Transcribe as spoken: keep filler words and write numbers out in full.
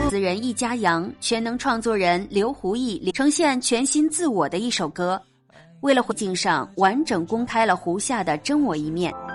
词人易家扬、全能创作人刘胡毅呈现全新自我的一首歌，为了胡敬上完整公开了胡夏的真我一面。